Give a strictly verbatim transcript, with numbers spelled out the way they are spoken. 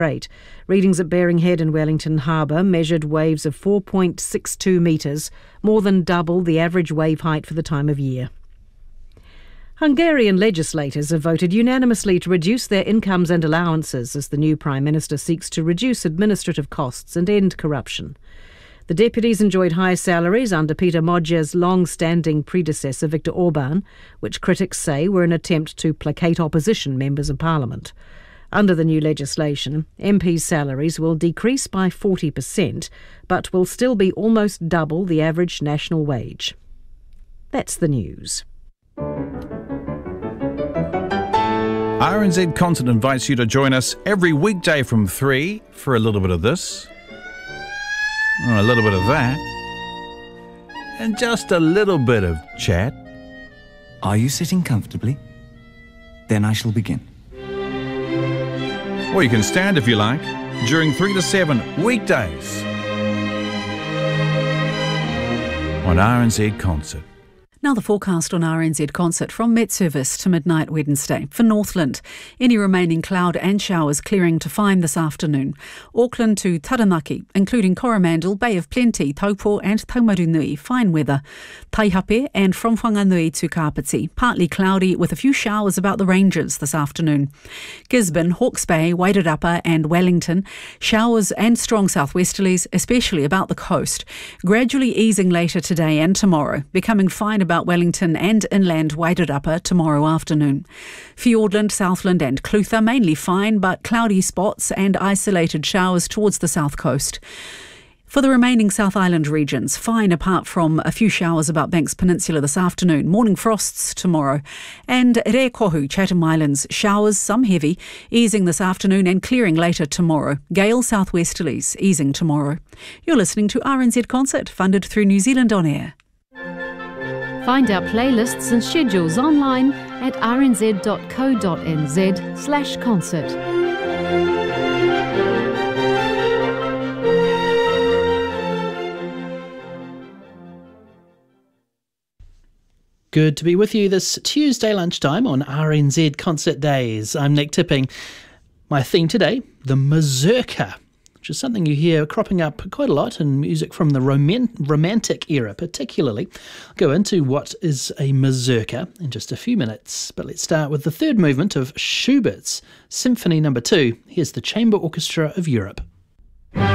Eight. Readings at Bering Head and Wellington Harbour measured waves of four point six two metres, more than double the average wave height for the time of year. Hungarian legislators have voted unanimously to reduce their incomes and allowances as the new Prime Minister seeks to reduce administrative costs and end corruption. The deputies enjoyed high salaries under Peter Modja's long-standing predecessor Viktor Orban, which critics say were an attempt to placate opposition members of Parliament. Under the new legislation, M Ps' salaries will decrease by forty percent, but will still be almost double the average national wage. That's the news. R N Z Concert invites you to join us every weekday from three for a little bit of this, or a little bit of that, and just a little bit of chat. Are you sitting comfortably? Then I shall begin. Or you can stand if you like, during three to seven weekdays on R N Z Concert. Now the forecast on R N Z Concert from Met Service to midnight Wednesday. For Northland, any remaining cloud and showers clearing to fine this afternoon. Auckland to Taranaki, including Coromandel, Bay of Plenty, Taupo and Taumarunui, fine weather. Taihape and from Whanganui to Kapiti, partly cloudy with a few showers about the ranges this afternoon. Gisborne, Hawke's Bay, Wairarapa and Wellington, showers and strong southwesterlies, especially about the coast. Gradually easing later today and tomorrow, becoming fine about Wellington and inland Wairarapa tomorrow afternoon. Fiordland, Southland and Clutha mainly fine but cloudy spots and isolated showers towards the south coast. For the remaining South Island regions, fine apart from a few showers about Banks Peninsula this afternoon, morning frosts tomorrow. And Rekohu, Chatham Islands, showers, some heavy, easing this afternoon and clearing later tomorrow. Gale southwesterlies, easing tomorrow. You're listening to R N Z Concert, funded through New Zealand On Air. Find our playlists and schedules online at rnz.co.nz slash concert. Good to be with you this Tuesday lunchtime on R N Z Concert Days. I'm Nick Tipping. My theme today, the mazurka, which is something you hear cropping up quite a lot in music from the roman- romantic era particularly. I'll go into what is a mazurka in just a few minutes, but let's start with the third movement of Schubert's Symphony Number two. Here's the Chamber Orchestra of Europe.